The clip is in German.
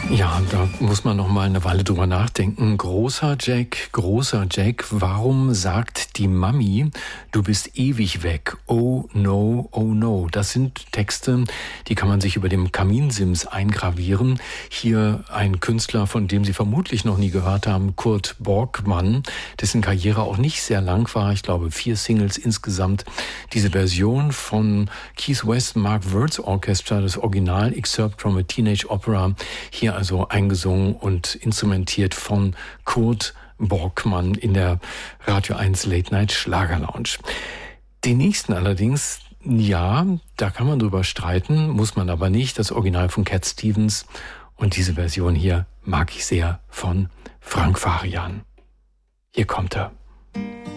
Ja, da muss man noch mal eine Weile drüber nachdenken. Großer Jack, warum sagt die Mami, du bist ewig weg? Oh no, oh no. Das sind Texte, die kann man sich über dem Kaminsims eingravieren. Hier ein Künstler, von dem Sie vermutlich noch nie gehört haben, Kurt Borkmann, dessen Karriere auch nicht sehr lang war. Ich glaube, 4 Singles insgesamt. Diese Version von Keith West, Mark Wirtz Orchestra, das Original Excerpt from a Teenage Opera, hier also eingesungen und instrumentiert von Kurt Borkmann in der Radio 1 Late Night Schlager Lounge. Den nächsten allerdings, ja, da kann man drüber streiten, muss man aber nicht. Das Original von Cat Stevens und diese Version hier mag ich sehr von Frank Farian. Hier kommt er.